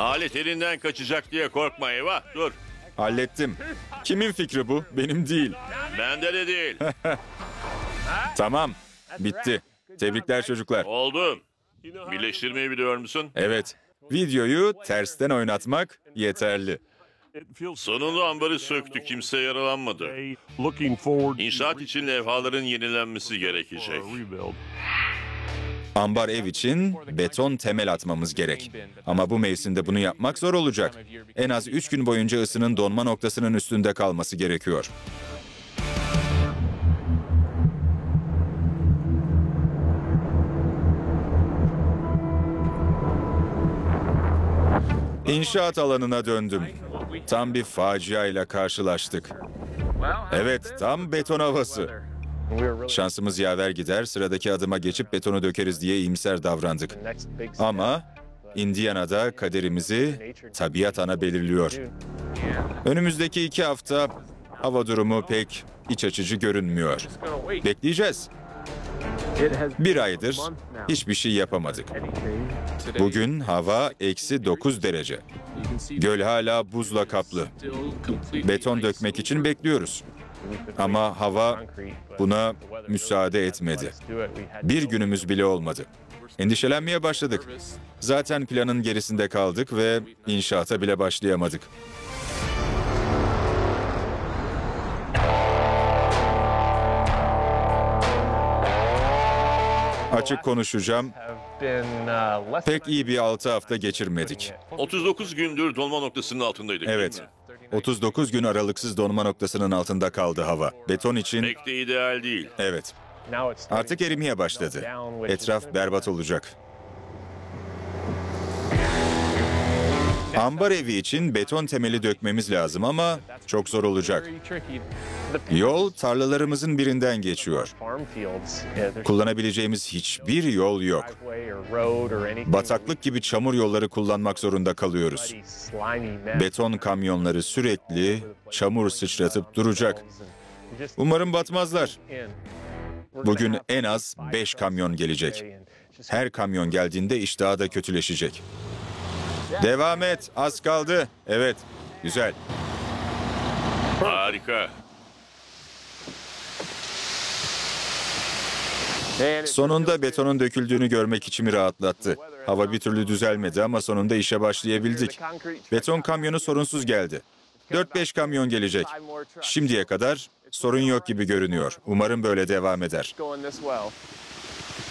Alet elinden kaçacak diye korkma, eyvah. Dur. Hallettim. Kimin fikri bu? Benim değil. Bende de değil. Tamam. Bitti. Tebrikler çocuklar. Oldu. Birleştirmeyi biliyor musun? Evet. Videoyu tersten oynatmak yeterli. Sonunda ambarı söktü. Kimse yaralanmadı. İnşaat için levhaların yenilenmesi gerekecek. Ambar ev için beton temel atmamız gerek. Ama bu mevsimde bunu yapmak zor olacak. En az 3 gün boyunca ısının donma noktasının üstünde kalması gerekiyor. İnşaat alanına döndüm. Tam bir faciayla karşılaştık. Evet, tam beton havası. Şansımız yaver gider, sıradaki adıma geçip betonu dökeriz diye iyimser davrandık. Ama Indiana'da kaderimizi tabiat ana belirliyor. Önümüzdeki 2 hafta hava durumu pek iç açıcı görünmüyor. Bekleyeceğiz. 1 aydır hiçbir şey yapamadık. Bugün hava -9 derece. Göl hala buzla kaplı. Beton dökmek için bekliyoruz. Ama hava buna müsaade etmedi. 1 günümüz bile olmadı. Endişelenmeye başladık. Zaten planın gerisinde kaldık ve inşaata bile başlayamadık. Açık konuşacağım, pek iyi bir 6 hafta geçirmedik. 39 gündür donma noktasının altındaydık. değil Evet, mi? 39 gün aralıksız donma noktasının altında kaldı hava. Beton için, Pek de ideal değil. evet. Artık erimeye başladı. Etraf berbat olacak. Ambar evi için beton temeli dökmemiz lazım ama çok zor olacak. Yol tarlalarımızın birinden geçiyor. Kullanabileceğimiz hiçbir yol yok. Bataklık gibi çamur yolları kullanmak zorunda kalıyoruz. Beton kamyonları sürekli çamur sıçratıp duracak. Umarım batmazlar. Bugün en az 5 kamyon gelecek. Her kamyon geldiğinde iş daha da kötüleşecek. Devam et, az kaldı. Evet, güzel. Harika. Sonunda betonun döküldüğünü görmek içimi rahatlattı. Hava bir türlü düzelmedi ama sonunda işe başlayabildik. Beton kamyonu sorunsuz geldi. 4-5 kamyon gelecek. Şimdiye kadar sorun yok gibi görünüyor. Umarım böyle devam eder.